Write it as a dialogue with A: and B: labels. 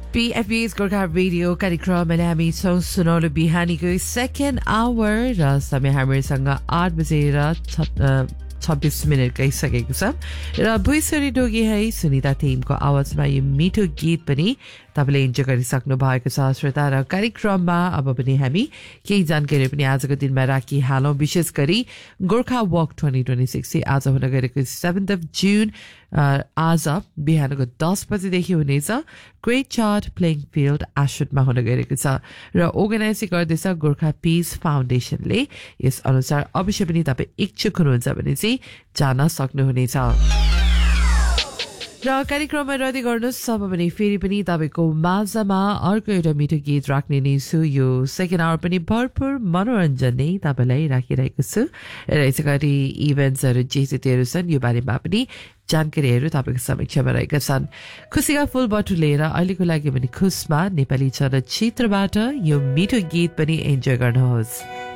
A: PFB's Gorkha Radio कार्यक्रम अनि हामी छौं सुनौलो बिहानीको सेकेन्ड आवर र समय हामीसँग 8 बजेर 26 मिनेट गइसकेको छ र भुइसरी डोगी है सुनिता टिमको आवाजमा यो मिठो गीत पनि तपाईले इन्जोय गरिसक्नु भएको छ श्रोता र कार्यक्रममा अब पनि हामी केही जानकारी पनि आजको दिनमा राखिहालौं विशेष गरी गोर्खा वक 2026 आज हुन गएको 7th of June आज बिहानको 10 बजेदेखि हुनेछ ग्रेट चार्ट प्लेइङ फिल्ड आशुटमा हुन गएको छ र अर्गनाइज गर्दैछ गोर्खा पीस फाउन्डेसनले यस अनुसार अवश्य पनि तपाई इच्छुक हुनुहुन्छ भने चाहिँ जान सक्नुहुनेछ र कार्यक्रममा रहँदै गर्नुहोस् अब भने फेरि पनि तपाईको माझमा अर्को एउटा मिठो गीत राख्ने नै छु यो सेकेन्ड आवर पनि भरपूर मनोरञ्जन नै तपाईलाई राखिरहेको छु र यसै गरी इभेन्ट्सहरू जे जेहरू छन् यो बारेमा पनि जानकारीहरू तपाईको समक्षमा रहेका छन् खुसीका फूल बटुलेर अहिलेको लागि पनि खुसमा नेपाली चलचित्रबाट यो मिठो गीत पनि इन्जोय गर्नुहोस्